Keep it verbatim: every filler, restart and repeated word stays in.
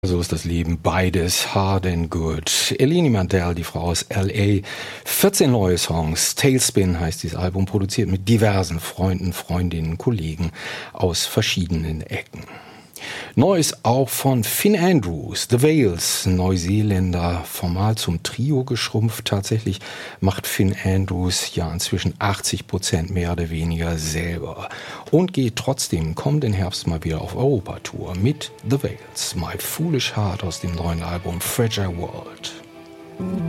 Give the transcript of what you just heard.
So ist das Leben, beides hard and good. Eleni Mantel, die Frau aus L A, vierzehn neue Songs. Tailspin heißt dieses Album, produziert mit diversen Freunden, Freundinnen, Kollegen aus verschiedenen Ecken. Neues auch von Finn Andrews, The Wales, Neuseeländer, formal zum Trio geschrumpft. Tatsächlich macht Finn Andrews ja inzwischen achtzig Prozent mehr oder weniger selber und geht trotzdem kommenden Herbst mal wieder auf Europatour mit The Wales, My Foolish Heart aus dem neuen Album Fragile World.